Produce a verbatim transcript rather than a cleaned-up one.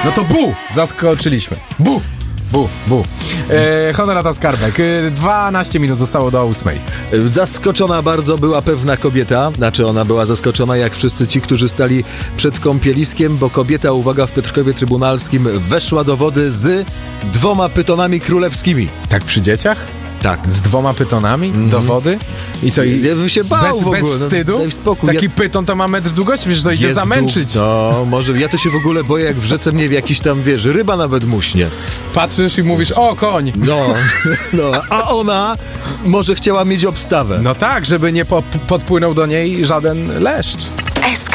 No to bu! Zaskoczyliśmy. Bu! Bu, bu. E, Honorata Skarbek. E, dwanaście minut zostało do ósmej. Zaskoczona bardzo była pewna kobieta. Znaczy ona była zaskoczona jak wszyscy ci, którzy stali przed kąpieliskiem, bo kobieta, uwaga, w Piotrkowie Trybunalskim weszła do wody z dwoma pytonami królewskimi. Tak przy dzieciach? Tak. Z dwoma pytonami mm. do wody? I co? I ja bym się bał bez, w ogóle. bez wstydu? Daj spokój. Taki ja... pyton to ma metr długości, przecież to idzie Jest zamęczyć. Dół... No, może ja to się w ogóle boję, jak w rzece mnie w jakiś tam, wiesz, ryba nawet muśnie. Patrzysz i mówisz, o, koń. No, no, a ona może chciała mieć obstawę. No tak, żeby nie po- podpłynął do niej żaden leszcz.